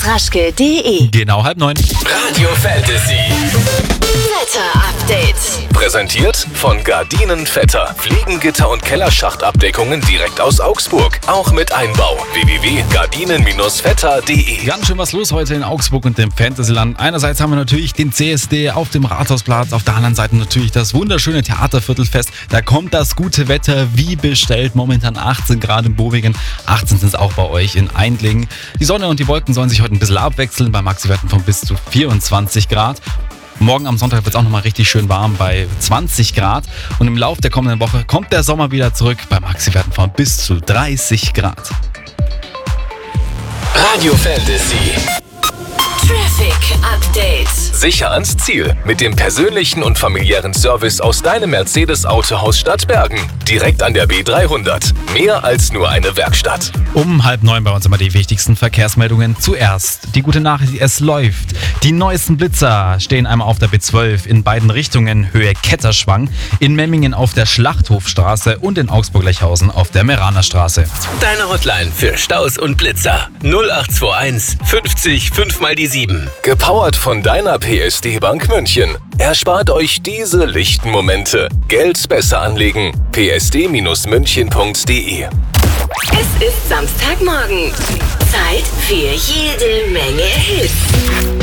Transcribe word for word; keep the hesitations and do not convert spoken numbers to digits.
raschke punkt de. Genau, halb neun. Radio Fantasy. Wetter-Update. Präsentiert von Gardinen Vetter. Fliegengitter und Kellerschachtabdeckungen direkt aus Augsburg. Auch mit Einbau. w w w punkt gardinen Bindestrich vetter punkt de. Ganz schön was los heute in Augsburg und dem Fantasyland. Einerseits haben wir natürlich den C S D auf dem Rathausplatz, auf der anderen Seite natürlich das wunderschöne Theaterviertelfest. Da kommt das gute Wetter wie bestellt. Momentan achtzehn Grad in Bovigen, achtzehn sind es auch bei euch in Eindlingen. Die Sonne und die Wolken sollen sich heute ein bisschen abwechseln, bei Maxiwerten von bis zu vierundzwanzig Grad. Morgen am Sonntag wird es auch nochmal richtig schön warm bei zwanzig Grad. Und im Laufe der kommenden Woche kommt der Sommer wieder zurück bei Maxiwerten von bis zu dreißig Grad. Radio Fantasy. Traffic Update. Sicher ans Ziel. Mit dem persönlichen und familiären Service aus deinem Mercedes-Autohaus Stadtbergen. Direkt an der B dreihundert. Mehr als nur eine Werkstatt. Um halb neun bei uns immer die wichtigsten Verkehrsmeldungen. Zuerst die gute Nachricht, es läuft. Die neuesten Blitzer stehen einmal auf der B zwölf in beiden Richtungen Höhe Ketterschwang, in Memmingen auf der Schlachthofstraße und in Augsburg-Lechhausen auf der Meranerstraße. Deine Hotline für Staus und Blitzer. null acht zwei eins fünfzig fünf mal die sieben. Gepowert von deiner P S D Bank München. Erspart euch diese lichten Momente. Geld besser anlegen. p s d Bindestrich münchen punkt de. Es ist Samstagmorgen. Zeit für jede Menge Hits.